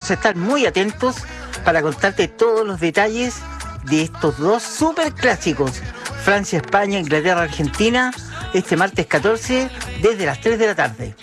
Vamos a estar muy atentos para contarte todos los detalles de estos dos super clásicos. Francia, España, Inglaterra, Argentina, este martes 14 desde las 3 de la tarde.